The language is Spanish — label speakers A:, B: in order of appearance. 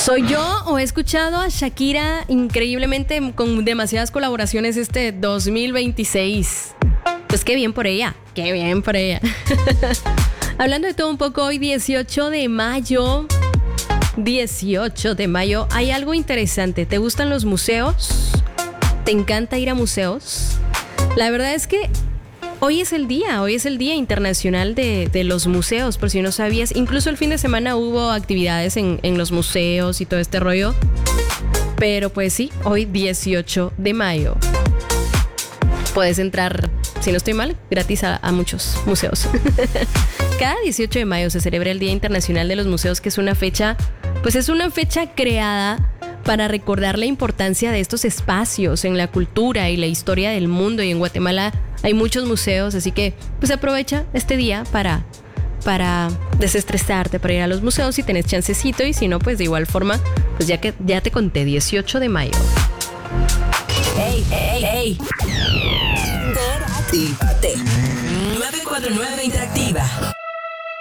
A: ¿Soy yo o he escuchado a Shakira increíblemente con demasiadas colaboraciones este 2026? Pues qué bien por ella, qué bien por ella. Hablando de todo un poco, hoy 18 de mayo, hay algo interesante. ¿Te gustan los museos? ¿Te encanta ir a museos? La verdad es que hoy es el Día Internacional de los Museos, por si no sabías. Incluso el fin de semana hubo actividades en los museos y todo este rollo. Pero pues sí, hoy 18 de mayo. Puedes entrar, si no estoy mal, gratis a muchos museos. Cada 18 de mayo se celebra el Día Internacional de los Museos, que es una fecha creada para recordar la importancia de estos espacios en la cultura y la historia del mundo. Y en Guatemala hay muchos museos, así que pues aprovecha este día para desestresarte, para ir a los museos si tenés chancecito, y si no, pues de igual forma, pues ya te conté, 18 de mayo.
B: Ey. Interactívate. 949 Interactiva.